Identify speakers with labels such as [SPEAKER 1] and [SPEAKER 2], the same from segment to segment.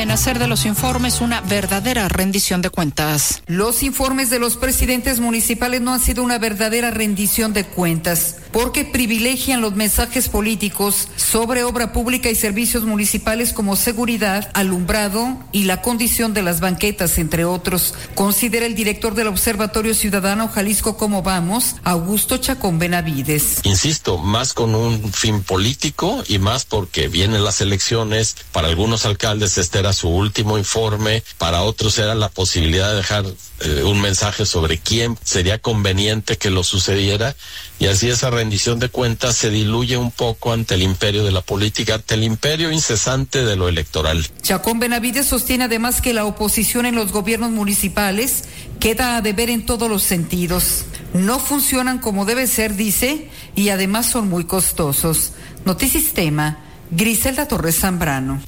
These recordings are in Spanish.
[SPEAKER 1] En hacer de los informes una verdadera rendición de cuentas.
[SPEAKER 2] Los informes de los presidentes municipales no han sido una verdadera rendición de cuentas, porque privilegian los mensajes políticos sobre obra pública y servicios municipales como seguridad, alumbrado y la condición de las banquetas, entre otros, considera el director del Observatorio Ciudadano Jalisco Cómo Vamos, Augusto Chacón Benavides.
[SPEAKER 3] Insisto, más con un fin político y más porque vienen las elecciones. Para algunos alcaldes este era su último informe, para otros era la posibilidad de dejar un mensaje sobre quién sería conveniente que lo sucediera, y así esa rendición de cuentas se diluye un poco ante el imperio de la política, ante el imperio incesante de lo electoral.
[SPEAKER 2] Chacón Benavides sostiene además que la oposición en los gobiernos municipales queda a deber en todos los sentidos. No funcionan como debe ser, dice, y además son muy costosos. Notisistema, Griselda Torres Zambrano.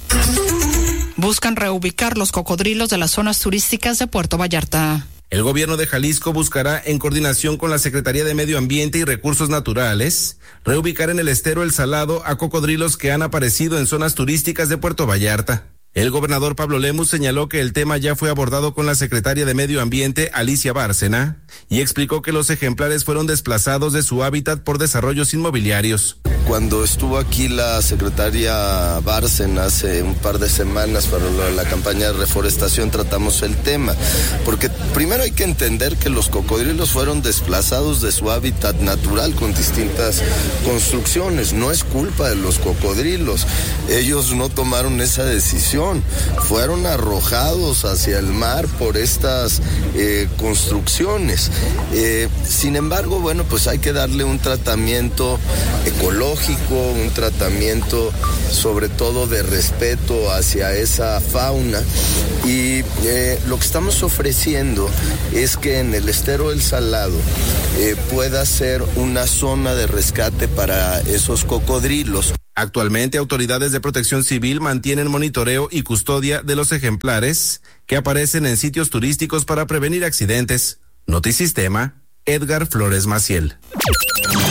[SPEAKER 1] Buscan reubicar los cocodrilos de las zonas turísticas de Puerto Vallarta.
[SPEAKER 4] El gobierno de Jalisco buscará, en coordinación con la Secretaría de Medio Ambiente y Recursos Naturales, reubicar en el estero El Salado a cocodrilos que han aparecido en zonas turísticas de Puerto Vallarta. El gobernador Pablo Lemus señaló que el tema ya fue abordado con la secretaria de Medio Ambiente, Alicia Bárcena, y explicó que los ejemplares fueron desplazados de su hábitat por desarrollos inmobiliarios.
[SPEAKER 5] Cuando estuvo aquí la secretaria Bárcena hace un par de semanas para la campaña de reforestación, tratamos el tema, porque primero hay que entender que los cocodrilos fueron desplazados de su hábitat natural con distintas construcciones. No es culpa de los cocodrilos, ellos no tomaron esa decisión. Fueron arrojados hacia el mar por estas construcciones. Sin embargo, bueno, pues hay que darle un tratamiento ecológico, un tratamiento sobre todo de respeto hacia esa fauna, y lo que estamos ofreciendo es que en el estero El Salado pueda ser una zona de rescate para esos cocodrilos.
[SPEAKER 4] Actualmente, autoridades de protección civil mantienen monitoreo y custodia de los ejemplares que aparecen en sitios turísticos para prevenir accidentes. Notisistema, Edgar Flores Maciel.